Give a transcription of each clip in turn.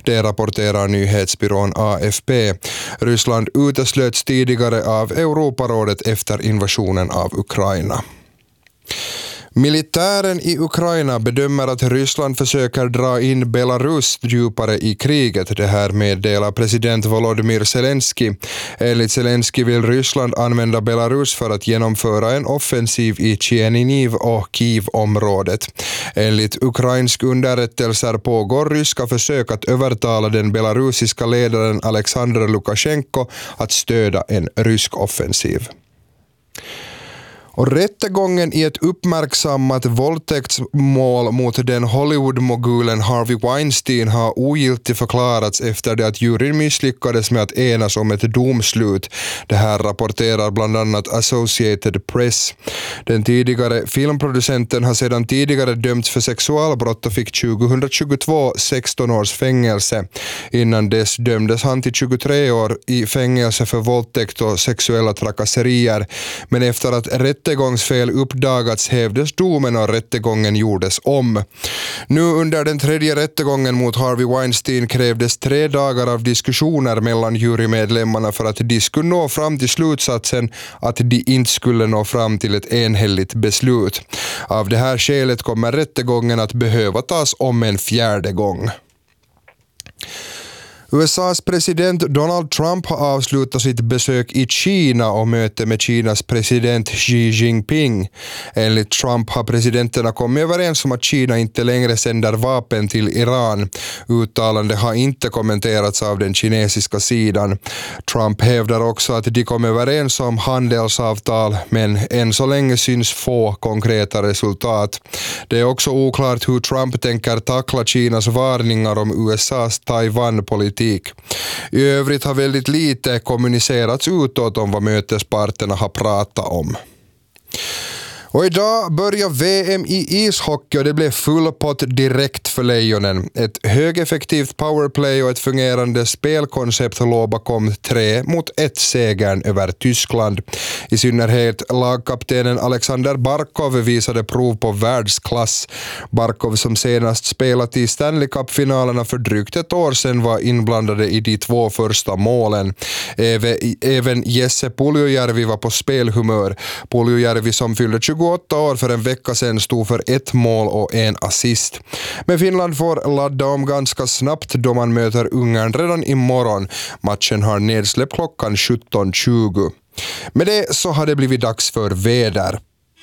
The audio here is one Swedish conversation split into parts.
Det rapporterar nyhetsbyrån AFP. Ryssland uteslöts tidigare av Europarådet efter invasionen av Ukraina. Militären i Ukraina bedömer att Ryssland försöker dra in Belarus djupare i kriget. Det här meddelar president Volodymyr Zelensky. Enligt Zelensky vill Ryssland använda Belarus för att genomföra en offensiv i Tjernihiv och Kiev-området. Enligt ukrainsk underrättelser pågår ryska försök att övertala den belarusiska ledaren Alexander Lukasjenko att stödja en rysk offensiv. Och rättegången i ett uppmärksammat våldtäktsmål mot den Hollywood-mogulen Harvey Weinstein har ogiltigt förklarats efter det att juryn misslyckades med att enas om ett domslut. Det här rapporterar bland annat Associated Press. Den tidigare filmproducenten har sedan tidigare dömts för sexualbrott och fick 2022 16 års fängelse. Innan dess dömdes han till 23 år i fängelse för våldtäkt och sexuella trakasserier. Men efter att rättegångsfel uppdagats hävdes domen och rättegången gjordes om. Nu under den tredje rättegången mot Harvey Weinstein krävdes 3 dagar av diskussioner mellan jurymedlemmarna för att de skulle nå fram till slutsatsen att de inte skulle nå fram till ett enhälligt beslut. Av det här skälet kommer rättegången att behöva tas om en 4:e gång. USAs president Donald Trump har avslutat sitt besök i Kina och möte med Kinas president Xi Jinping. Enligt Trump har presidenterna kommit överens om att Kina inte längre sänder vapen till Iran. Uttalande har inte kommenterats av den kinesiska sidan. Trump hävdar också att de kom överens om handelsavtal, men än så länge syns få konkreta resultat. Det är också oklart hur Trump tänker tackla Kinas varningar om USAs Taiwan-politik. I övrigt har väldigt lite kommunicerats utåt om vad mötesparterna har pratat om. Och idag börjar VM i ishockey och det blev full pott direkt för Lejonen. Ett högeffektivt powerplay och ett fungerande spelkoncept låg bakom 3-1 segern över Tyskland. I synnerhet lagkaptenen Alexander Barkov visade prov på världsklass. Barkov, som senast spelat i Stanley Cup-finalerna för drygt ett år sedan, var inblandade i de 2 första målen. Även Jesse Puljujärvi var på spelhumör. Puljujärvi, som fyllde 28 år för en vecka sedan, stod för 1 mål och 1 assist. Men Finland får ladda om ganska snabbt då man möter Ungern redan imorgon. Matchen har nedsläpp klockan 17:20. Med det så har det blivit dags för väder.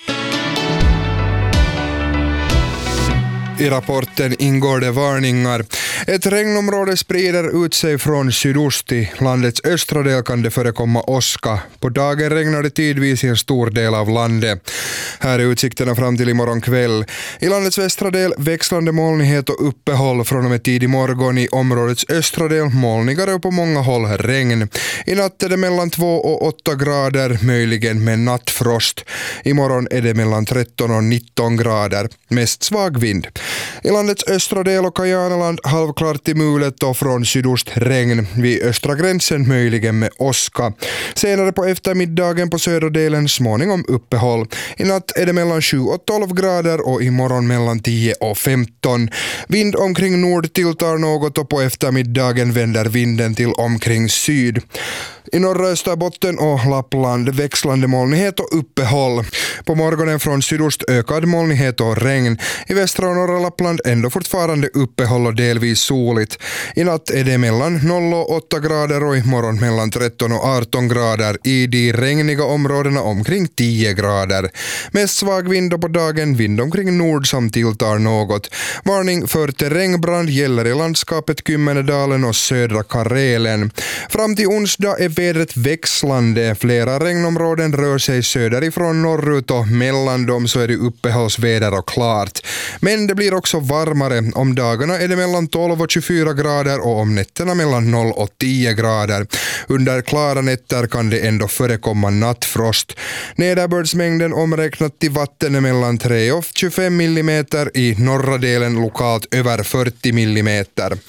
I rapporten ingår det varningar. Ett regnområde sprider ut sig från sydost. I landets östra del kan det förekomma åska. På dagen regnar det tidvis i en stor del av landet. Här är utsikterna fram till imorgon kväll. I landets västra del växlande molnighet och uppehåll från och med tidig morgon. I områdets östra del molnigare och på många håll regn. I natt är det mellan 2 och 8 grader, möjligen med nattfrost. Imorgon är det mellan 13 och 19 grader. Mest svag vind. I landets östra del och Kajanaland halvklart i mulet och från sydost regn. Vid östra gränsen möjligen med åska. Senare på eftermiddagen på södra delen småningom uppehåll. I natt är det mellan 7 och 12 grader och imorgon mellan 10 och 15. Vind omkring nord tilltar något och på eftermiddagen vänder vinden till omkring syd. I norra Österbotten och Lappland växlande molnighet och uppehåll. På morgonen från sydost ökad molnighet och regn. I västra och norra Lappland ändå fortfarande uppehåll och delvis soligt. I natt är det mellan 0 och 8 grader och imorgon mellan 13 och 18 grader. I de regniga områdena omkring 10 grader. Mest svag vind och på dagen vind omkring nord som tilltar något. Varning för terrängbrand gäller i landskapet Kymmenedalen och södra Karelen. Fram till onsdag är vädret växlande. Flera regnområden rör sig söderifrån norrut och mellan dem så är det uppehållsväder och klart. Men det blir också varmare. Om dagarna är det mellan 12 och 24 grader och om nätterna mellan 0 och 10 grader. Under klara nätter kan det ändå förekomma nattfrost. Nederbördsmängden omräknat till vatten är mellan 3 och 25 millimeter, i norra delen lokalt över 40 millimeter.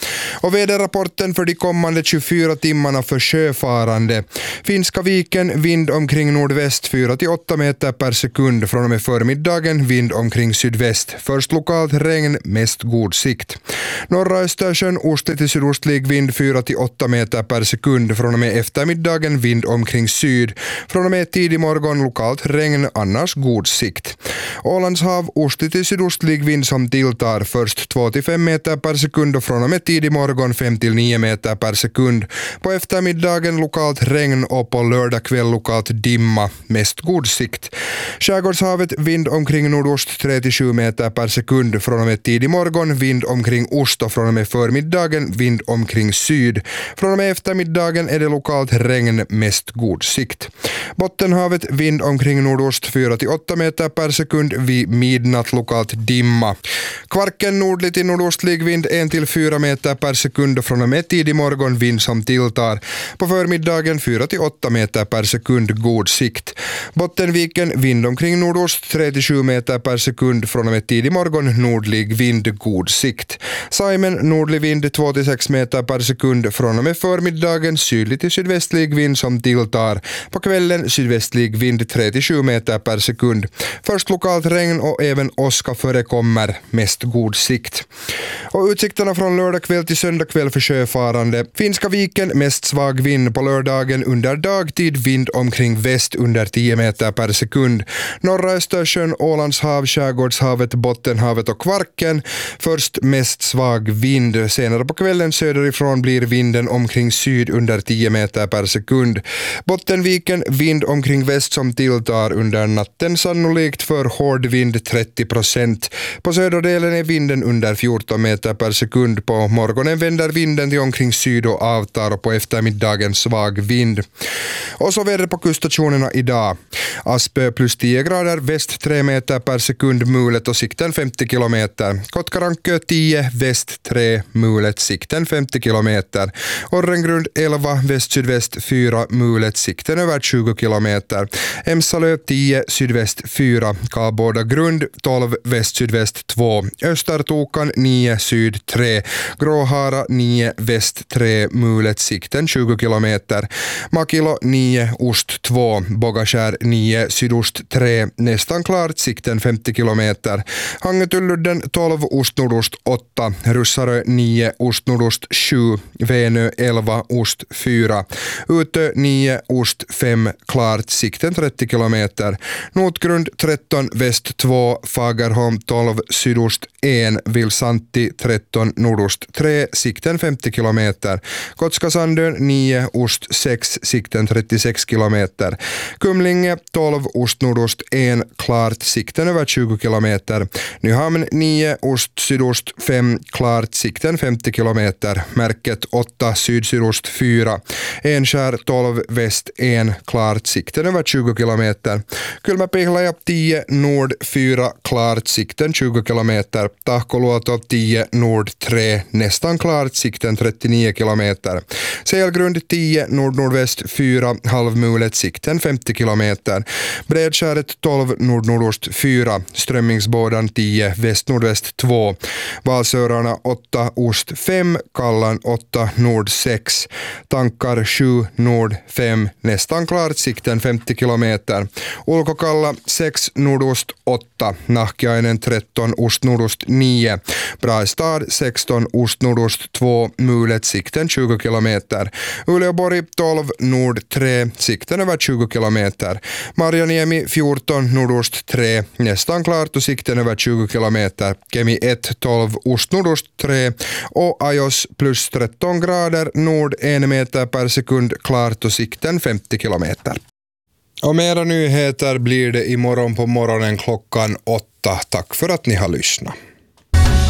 Och väderrapporten för de kommande 24 timmarna för sjöfarande. Finska viken, vind omkring nordväst 4-8 meter per sekund. Från och med förmiddagen vind omkring sydväst. Först lokalt regn, mest god sikt. Norra Östersjön, ostlig till sydostlig vind 4-8 meter per sekund. Från och med eftermiddagen vind omkring syd. Från och med tidig morgon lokalt regn, annars god sikt. Ålands hav, ostlig till sydostlig vind som tilltar. Först 2-5 meter per sekund och från och med tidig morgon 5-9 meter per sekund. På eftermiddagen lokalt regn och på lördag kväll lokalt dimma, mest god sikt. Skärgårdshavet, vind omkring nordost 3-7 meter per sekund. Från och med tidig morgon vind omkring ost och från och med förmiddagen vind omkring syd. Från och med eftermiddagen är det lokalt regn, mest god sikt. Bottenhavet, vind omkring nordost 4-8 meter per sekund, vid midnatt lokalt dimma. Kvarken, nordlig till nordostlig vind 1-4 meter per sekund och från och med tidig morgon vind som tilltar. På förmiddagen 4-8 meter per sekund, god sikt. Bottenviken, vind omkring nordost 3-7 meter per sekund. Från och med tidig morgon nordlig vind, god sikt. Saimen, nordlig vind 2-6 meter per sekund. Från och med förmiddagen sydlig till sydvästlig vind som tilltar. På kvällen sydvästlig vind 3-7 meter per sekund. Först lokalt regn och även åska förekommer, mest god sikt. Och utsikterna från lördag kväll till söndag kväll för sjöfarande. Finska viken, mest svag vind. På lördagen under dagtid vind omkring väst under 10 meter per sekund. Norra Östersjön, Ålands hav, Skärgårdshavet, Bottenhavet och Kvarken. Först mest svag vind. Senare på kvällen söderifrån blir vinden omkring syd under 10 meter per sekund. Bottenviken, vind omkring väst som tilltar under natten, sannolikt för hård vind 30%. På söderdelen är vinden under 14 meter per sekund. På morgonen vänder vinden till omkring syd och avtar och på eftermiddagen svag vind. Och så väder på kuststationerna idag. Aspö plus 10 grader, väst 3 meter per sekund, mulet och sikten 50 kilometer. Kotkarankö 10, väst 3, mulet, sikten 50 kilometer. Orrengrund 11, väst-sydväst 4, mulet, sikten över 20 kilometer. Emsalö 10, sydväst 4, Karlboda grund 12, väst-sydväst 2. Östertokan 9, syd 3. Gråhara 9, väst 3, mulet, sikten 20 kilometer. Makilo 9, ost 2. Bogaskär 9, sydost 3. Nästan klart, sikten 50 kilometer. Hangetulludden 12, ost-nordost 8. Russarö 9, ost-nordost 7. Vänö 11, ost 4. Utö 9, ost 5, klart, sikten 30 kilometer. Notgrund 13, väst 2. Fagerholm 12, sydost 1. Vilsanti 13, nordost 3, sikten 50 kilometer. Kotskasandön 9, ost 6, sikten 36 kilometer. Kumlinge 12, ost-nordost 1, klart, sikten över 20 kilometer. Nyhamn 9, ost-sydost 5, klart, sikten 50 kilometer. Märket 8, syd-sydost 4. Enskär 12, väst 1, klart, sikten över 20 kilometer. Kylmäpihlaja 10, nord 4, klart, sikten 20 kilometer. Tahkoluoto 10, nord 3, nästan klart, sikten 39 kilometer. Selgrund 10, nord-nordväst 4, halvmulet, sikten 50 kilometer. Bredskäret 12, nord-nordost 4, Strömmingsbådan 10, väst-nordväst 2. Valsörarna 8, ost 5, Kallan 8, nord 6. Tankar 7, nord 5, nästan klart, sikten 50 kilometer. Ulkokalla 6, nordost 8. Nahkiainen 13, ost-nordost 9. Brastad 16, ost-nordost 2, mulet, sikten 20 kilometer. Uleåborg 12, nord 3, sikten över 20 kilometer. Marjaniemi 14, nordost 3, nästan klart och sikten över 20 kilometer. Kemi 1, 12, ost-nordost 3 och Ajos plus 13 grader, nord 1 meter per sekund, klart och sikten 50 kilometer. Och mera nyheter blir det imorgon på morgonen klockan 8. Tack för att ni har lyssnat.